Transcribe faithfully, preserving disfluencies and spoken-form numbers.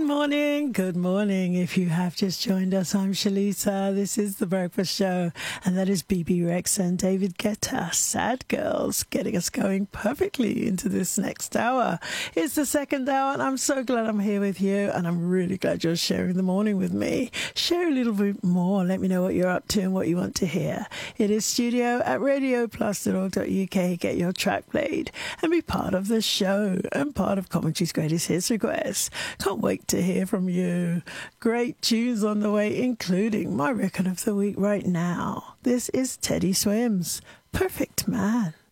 morning, good morning. If you have just joined us, I'm Shalisa. This is The Breakfast Show, and that is B B Rex and David Guetta, Sad Girls, getting us going perfectly into this next hour. It's the second hour, and I'm so glad I'm here with you, and I'm really glad you're sharing the morning with me. Share a little bit more. Let me know what you're up to and what you want to hear. It is studio at radio plus dot org dot U K. Get your track played and be part of the show and part of Commentary's Greatest Hits Requests. Can't wait to hear from you. Great tunes on the way, including my record of the week right now. This is Teddy Swims, Perfect Man.